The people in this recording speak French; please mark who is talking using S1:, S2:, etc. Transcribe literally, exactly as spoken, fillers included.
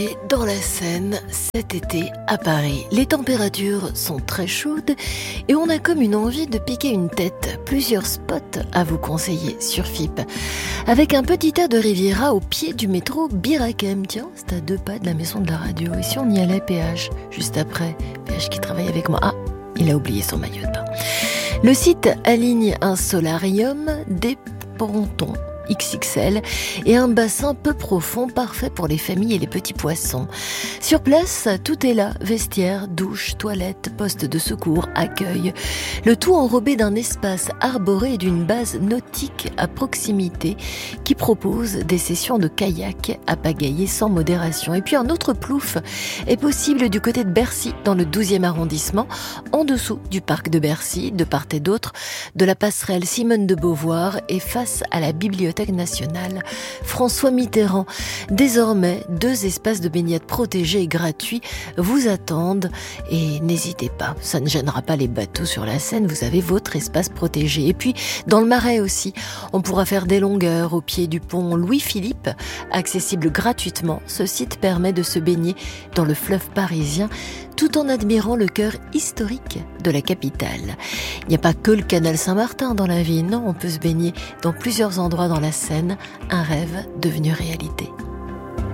S1: Et dans la Seine, cet été à Paris, les températures sont très chaudes et on a comme une envie de piquer une tête. Plusieurs spots à vous conseiller sur F I P. Avec un petit tas de Riviera au pied du métro Bir Hakeim. Tiens, c'est à deux pas de la maison de la radio. Et si on y allait, P H, juste après, P H qui travaille avec moi. Ah, il a oublié son maillot de bain. Le site aligne un solarium, des pontons X X L et un bassin peu profond, parfait pour les familles et les petits poissons. Sur place, tout est là, vestiaire, douche, toilette, poste de secours, accueil. Le tout enrobé d'un espace arboré et d'une base nautique à proximité qui propose des sessions de kayak à pagayer sans modération. Et puis un autre plouf est possible du côté de Bercy, dans le douzième arrondissement, en dessous du parc de Bercy, de part et d'autre de la passerelle Simone de Beauvoir et face à la bibliothèque nationale François Mitterrand. Désormais, deux espaces de baignade protégés et gratuits vous attendent et n'hésitez pas, ça ne gênera pas les bateaux sur la Seine, vous avez votre espace protégé. Et puis, dans le Marais aussi, on pourra faire des longueurs au pied du pont Louis-Philippe, accessible gratuitement. Ce site permet de se baigner dans le fleuve parisien tout en admirant le cœur historique de la capitale. Il n'y a pas que le canal Saint-Martin dans la ville, non, on peut se baigner dans plusieurs endroits dans la Seine, un rêve devenu réalité.